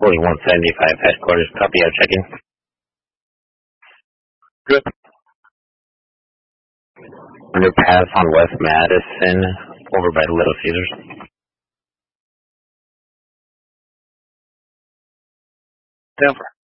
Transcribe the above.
Boeing 175 headquarters. Copy, out, checking. Good. Underpass on West Madison, over by the Little Caesars. Denver.